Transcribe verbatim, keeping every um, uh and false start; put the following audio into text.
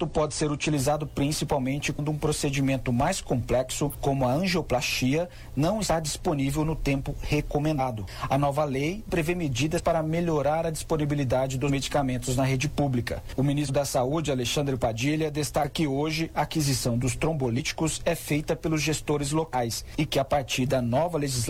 tratamento pode ser utilizado principalmente quando um procedimento mais complexo, como a angioplastia, não está disponível no tempo recomendado. A nova lei prevê medidas para melhorar a disponibilidade dos medicamentos na rede pública. O ministro da Saúde, Alexandre Padilha, destaca que hoje a aquisição dos trombolíticos é feita pelos gestores locais e que, a partir da nova legislação,